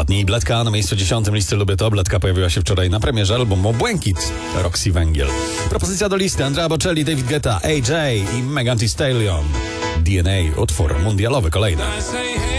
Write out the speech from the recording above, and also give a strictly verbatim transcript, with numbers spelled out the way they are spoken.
ostatni. Bledka na miejscu dziesiątym listy Lubię To. Bledka pojawiła się wczoraj na premierze albumu Błękit Roxy Węgiel. Propozycja do listy: Andrea Bocelli, David Guetta, A J i Megan Thee Stallion. D N A, utwór mundialowy kolejny.